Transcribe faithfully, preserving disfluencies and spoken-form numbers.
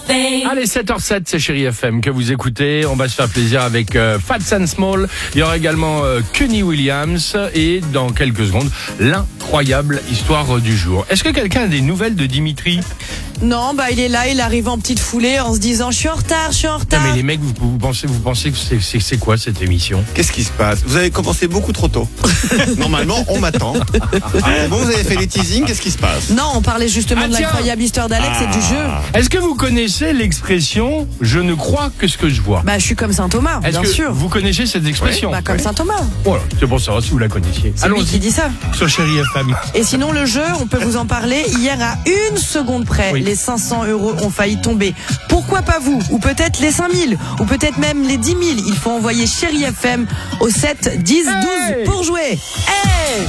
Allez, sept heures sept, c'est Chérie F M que vous écoutez. On va se faire plaisir avec euh, Fats and Small. Il y aura également euh, Kenny Williams. Et dans quelques secondes, l'incroyable histoire du jour. Est-ce que quelqu'un a des nouvelles de Dimitri ? Non, bah il est là, il arrive en petite foulée en se disant je suis en retard, je suis en retard. Non, mais les mecs, vous, vous pensez, vous pensez que c'est, c'est, c'est quoi cette émission ? Qu'est-ce qui se passe ? Vous avez commencé beaucoup trop tôt. Normalement, on m'attend. Ah, bon, vous avez fait les teasings, qu'est-ce qui se passe ? Non, on parlait justement Ah, de tiens. l'incroyable histoire d'Alex Ah. et du jeu. Est-ce que vous connaissez l'expression « je ne crois que ce que je vois » ? Bah je suis comme Saint Thomas, Est-ce bien que sûr. vous connaissez cette expression ? Bah comme Saint Thomas. Voilà, c'est pour savoir si vous la connaissiez. C'est lui qui Allons-y dit ça. sur Chérie F M. Et sinon le jeu, on peut vous en parler. Hier à une seconde près, Oui. les cinq cents euros ont failli tomber. Pourquoi pas vous ? Ou peut-être les cinq mille ? Ou peut-être même les dix mille ? Il faut envoyer Chérie F M au sept dix douze Hey pour jouer. Hey